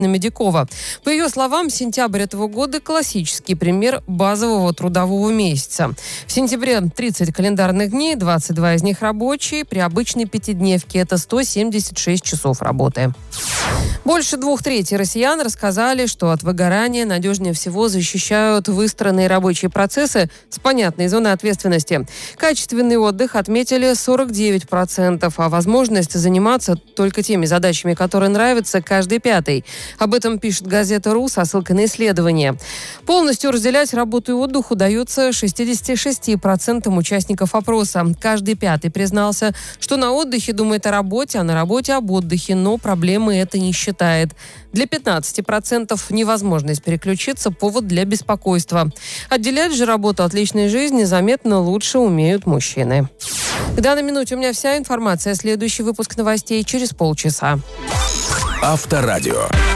Медикова. По ее словам, сентябрь этого года – классический пример базового трудового месяца. В сентябре 30 календарных дней, 22 из них рабочие. При обычной пятидневке это 176 часов работы. Больше 2/3 россиян рассказали, что от выгорания надежнее всего защищают выстроенные рабочие процессы с понятной зоной ответственности. Качественный отдых отметили 49%, а возможность заниматься только теми задачами, которые нравятся, каждый пятый. Об этом пишет газета «РУ» со ссылкой на исследование. Полностью разделять работу и отдых удается 66% участников опроса. Каждый пятый признался, что на отдыхе думает о работе, а на работе об отдыхе, но проблемы это не считает. Для 15% невозможность переключиться – повод для беспокойства. Отделять же работу от личной жизни заметно лучше умеют мужчины. К данной минуте у меня вся информация. Следующий выпуск новостей через полчаса. Авторадио.